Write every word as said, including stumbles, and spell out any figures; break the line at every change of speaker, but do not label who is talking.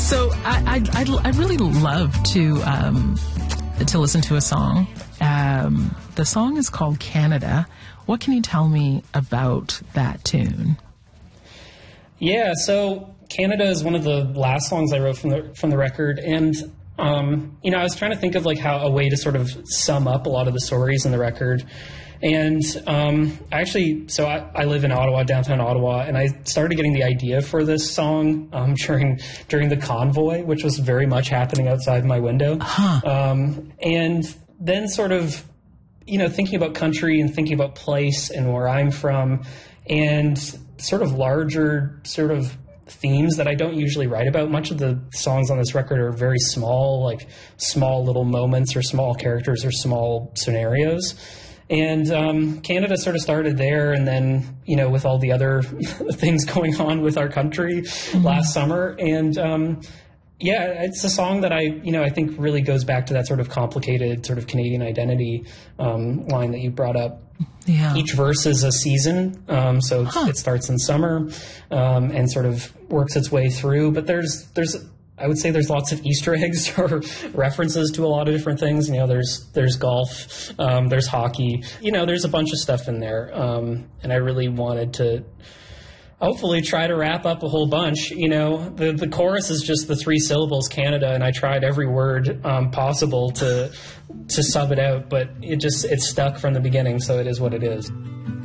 So I, I, I, I really love to um, to listen to a song. Um, the song is called Canada. What can you tell me about that tune?
Yeah, so Canada is one of the last songs I wrote from the from the record, and um, you know, I was trying to think of like how a way to sort of sum up a lot of the stories in the record. And um, I actually, so I, I live in Ottawa, downtown Ottawa, and I started getting the idea for this song um, during during the convoy, which was very much happening outside my window.
Huh.
Um, and then sort of, you know, thinking about country and thinking about place and where I'm from, and sort of larger sort of themes that I don't usually write about. Much of the songs on this record are very small, like small little moments or small characters or small scenarios. And um, Canada sort of started there, and then, you know, with all the other things going on with our country mm-hmm. last summer. And um, yeah, it's a song that I, you know, I think really goes back to that sort of complicated sort of Canadian identity um, line that you brought up.
Yeah.
Each verse is a season, um, so
huh.
it starts in summer um, and sort of works its way through. But there's there's I would say there's lots of Easter eggs or references to a lot of different things. You know, there's there's golf, um, there's hockey. You know, there's a bunch of stuff in there, um, and I really wanted to hopefully try to wrap up a whole bunch. You know, the the chorus is just the three syllables Canada, and I tried every word um, possible to to sub it out, but it just it stuck from the beginning, so it is what it is.